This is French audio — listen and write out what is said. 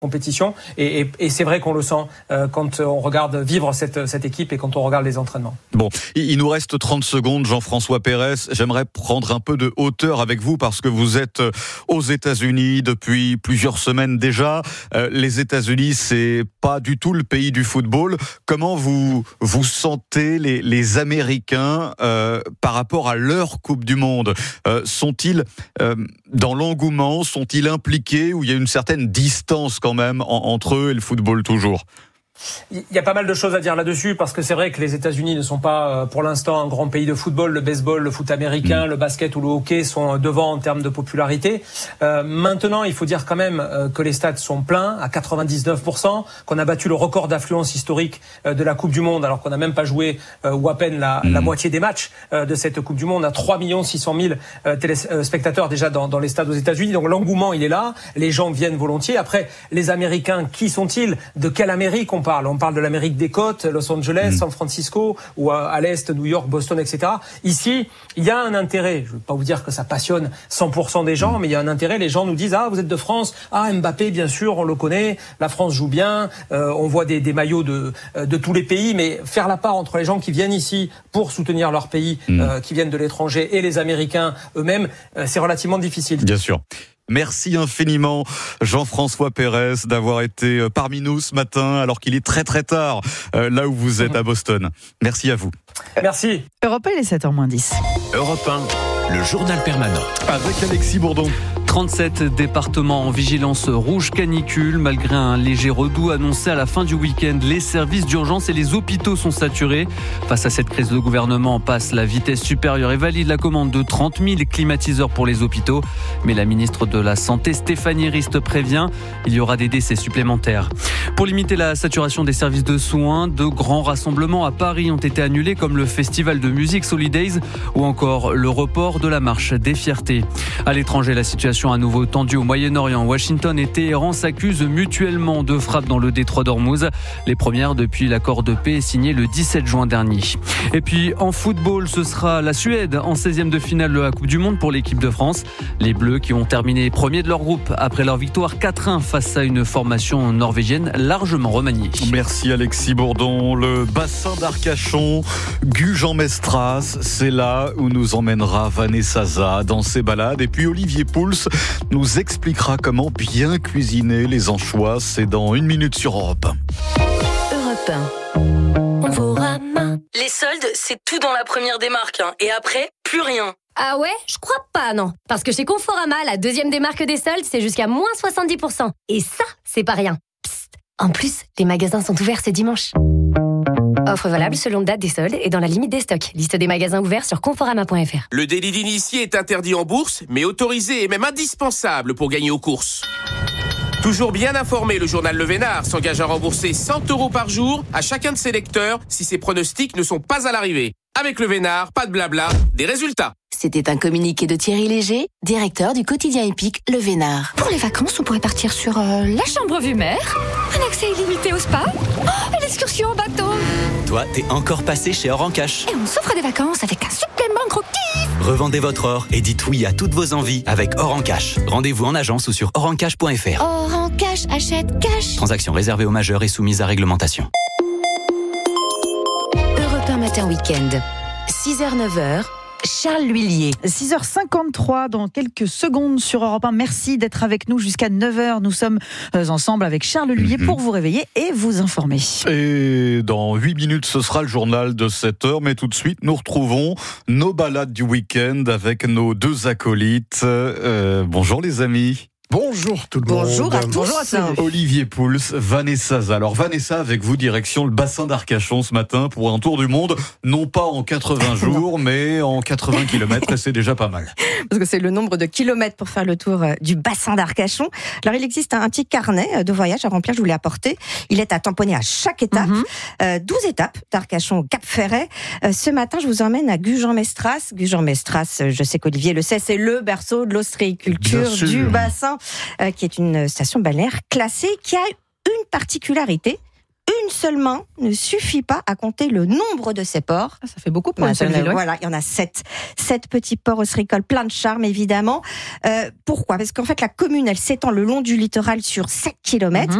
compétition et c'est vrai qu'on le sent quand on regarde vivre cette équipe et quand on regarde les entraînements. Bon, il nous reste 30 secondes, Jean-François Pérez. J'aimerais prendre un peu de hauteur avec vous parce que vous êtes aux États-Unis depuis plusieurs semaines déjà. Les États-Unis, c'est pas du tout le pays du football. Comment vous sentez les Américains par rapport à leur Coupe du Monde? Sont-ils dans l'engouement? Sont-ils impliqués? Ou il y a une certaine distance quand même entre eux et le football toujours? Il y a pas mal de choses à dire là-dessus parce que c'est vrai que les États-Unis ne sont pas pour l'instant un grand pays de football. Le baseball, le foot américain, le basket ou le hockey sont devant en termes de popularité. Maintenant, il faut dire quand même que les stades sont pleins à 99%, qu'on a battu le record d'affluence historique de la Coupe du Monde alors qu'on n'a même pas joué ou à peine la moitié des matchs de cette Coupe du Monde. On a 3 600 000 téléspectateurs déjà dans les stades aux États-Unis. Donc l'engouement, il est là. Les gens viennent volontiers. Après, les Américains, qui sont-ils? De quelle Amérique on parle? On parle de l'Amérique des côtes, Los Angeles, San Francisco, ou à l'Est, New York, Boston, etc. Ici, il y a un intérêt. Je ne veux pas vous dire que ça passionne 100% des gens, mais il y a un intérêt. Les gens nous disent « Ah, vous êtes de France. Ah, Mbappé, bien sûr, on le connaît. La France joue bien. On voit des maillots de tous les pays. » Mais faire la part entre les gens qui viennent ici pour soutenir leur pays, qui viennent de l'étranger, et les Américains eux-mêmes, c'est relativement difficile. Bien sûr. Merci infiniment Jean-François Pérez d'avoir été parmi nous ce matin alors qu'il est très très tard là où vous êtes à Boston. Merci à vous. Merci. Europe 1, il est 7h-10. Europe 1, le journal permanent. Avec Alexis Bourdon. 37 départements en vigilance rouge canicule. Malgré un léger redout annoncé à la fin du week-end, les services d'urgence et les hôpitaux sont saturés. Face à cette crise, le gouvernement passe la vitesse supérieure et valide la commande de 30 000 climatiseurs pour les hôpitaux. Mais la ministre de la Santé, Stéphanie Rist, prévient, il y aura des décès supplémentaires. Pour limiter la saturation des services de soins, de grands rassemblements à Paris ont été annulés, comme le festival de musique Solidays ou encore le report de la marche des fiertés. À l'étranger, la situation à nouveau tendue au Moyen-Orient. Washington et Téhéran s'accusent mutuellement de frappes dans le détroit d'Ormuz. Les premières depuis l'accord de paix signé le 17 juin dernier. Et puis en football, ce sera la Suède en 16e de finale de la Coupe du Monde pour l'équipe de France. Les Bleus qui ont terminé premiers de leur groupe après leur victoire 4-1 face à une formation norvégienne largement remaniée. Merci Alexis Bourdon. Le bassin d'Arcachon, Gujan-Mestras, c'est là où nous emmènera Vanessa Zaza dans ses balades. Et puis Olivier Pouls nous expliquera comment bien cuisiner les anchois. C'est dans 1 minute sur Europe 1. Europe 1. Conforama. Les soldes, c'est tout dans la première démarque. Et après, plus rien. Ah ouais? Je crois pas, non. Parce que chez Conforama, la deuxième démarque des soldes, c'est jusqu'à moins 70%. Et ça, c'est pas rien. Psst. En plus, les magasins sont ouverts ce dimanche. Offre valable selon date des soldes et dans la limite des stocks. Liste des magasins ouverts sur conforama.fr. Le délit d'initié est interdit en bourse, mais autorisé et même indispensable pour gagner aux courses. Toujours bien informé, le journal Le Vénard s'engage à rembourser 100 € par jour à chacun de ses lecteurs si ses pronostics ne sont pas à l'arrivée. Avec Le Vénard, pas de blabla, des résultats. C'était un communiqué de Thierry Léger, directeur du quotidien épique Le Vénard. Pour les vacances, on pourrait partir sur la chambre vue mer, un accès illimité au spa, et l'excursion en bateau. Toi, t'es encore passé chez Or en Cash. Et on s'offre des vacances avec un supplément gros kiff. Revendez votre or et dites oui à toutes vos envies avec Or en Cash. Rendez-vous en agence ou sur orencash.fr. Or en Cash, achète cash. Transaction réservée aux majeurs et soumise à réglementation. Europe 1 matin week-end. 6h-9h. Charles L'Huillier. 6h53 dans quelques secondes sur Europe 1. Merci d'être avec nous jusqu'à 9h. Nous sommes ensemble avec Charles L'Huillier pour vous réveiller et vous informer. Et dans 8 minutes, ce sera le journal de 7h. Mais tout de suite, nous retrouvons nos balades du week-end avec nos 2 acolytes. Bonjour les amis. Bonjour tout le monde. Bonjour à tous. Bonjour à tous. Olivier Pouls, Vanessa Zaza. Alors Vanessa, avec vous, direction le bassin d'Arcachon ce matin pour un tour du monde, non pas en 80 jours, mais en 80 km, et c'est déjà pas mal. Parce que c'est le nombre de kilomètres pour faire le tour du bassin d'Arcachon. Alors il existe un petit carnet de voyage à remplir, je vous l'ai apporté. Il est à tamponner à chaque étape. 12 étapes d'Arcachon au Cap Ferret. Ce matin, je vous emmène à Gujan-Mestras. Gujan-Mestras, je sais qu'Olivier le sait, c'est le berceau de l'ostréiculture du bassin. Qui est une station balnéaire classée, qui a une particularité, une seule main ne suffit pas à compter le nombre de ces ports. Ça fait beaucoup pour une seule ville. Voilà, il y en a 7. 7 petits ports ostréicoles, plein de charme évidemment. Pourquoi ? Parce qu'en fait, la commune, elle s'étend le long du littoral sur 7 km.